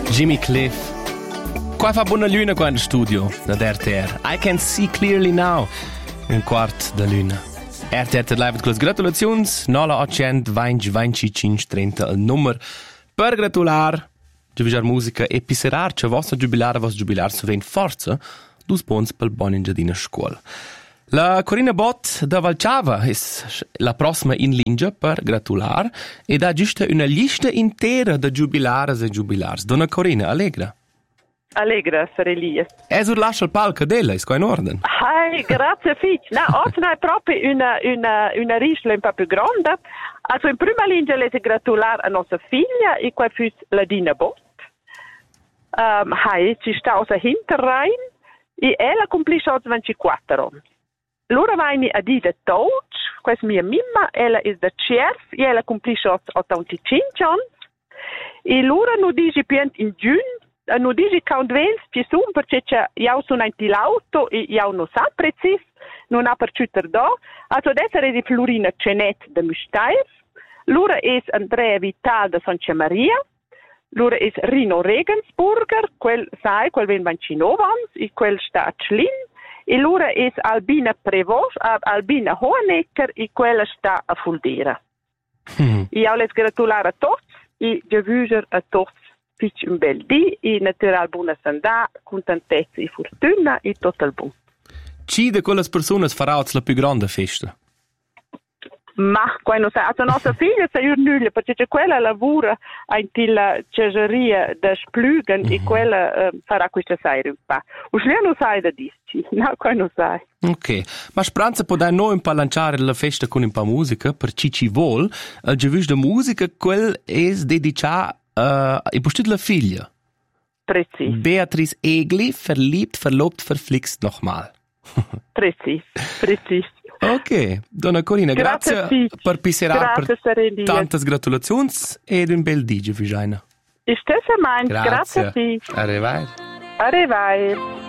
Jimmy Cliff. Qua fa buona luna qua in studio da RTR. I can see clearly now. Un quart da luna. RTR live con le gratulazioni. 0800 20 25 30 il numero per gratular. Giubilar musica e pisserar. C'è vostro giubilar so ven forza. Dus bons pel bon in giardina scuola. La Corina Bott da Valciava è la prossima in linea per gratular e dà giusto una lista intera di giubilars e giubilars. Donna Corina, allegra? Allegra, Sarelia. E sul lascia il palco della, è in ordine? Grazie Fitch. No, oggi è proprio una risla un po' più grande. Also in prima linea le gratular a nostra figlia e qua fu la Dina Bott. Ci sta a Hinterrhein e ella complisce oggi 24 anni. Loro vanno a dire Touch, questa mia mimma, ella è da Cerf, e ella complisce 85 anni. E loro non dice più in giugno, non dice quando vens, più su, perché io sono in l'auto e io non so preciso, non ho per città da. Also adesso è di Florina Cenet da Müstair, loro è Andrea Vital da Santa Maria, loro è Rino Regensburger, quel ven 29 anni, e quel sta a Schlin. E l'ora è Albina Prevost, Albina Hohenecker e quella sta a Fuldera. Io les gratulare a tutti e giudice a tutti un bel dì e naturalmente buona sandà, contentezza e fortuna e tutto il buon. Chi di quelle persone farà la più grande festa? Ma quando sai, la nostra figlia sa io nulla, perché quella lavora in la cesaria da Splügen e quella farà questa sera un po'. Uscire non sai da dirci, no, qua non sai. Ok, ma Speranza può dare noi un po' lanciare la festa con un po' di musica, per chi ci vuole. Il giudice di musica, quel è dedicato a la figlia. Preciso. Beatrice Egli, verlobt, verflixt nochmal. Preciso. Ok, donna Corina, grazie per pisserar, per tantas gratulazioni ed un bel DJ, Vigina. Stessa man, grazie. Arrivai. Arrivai.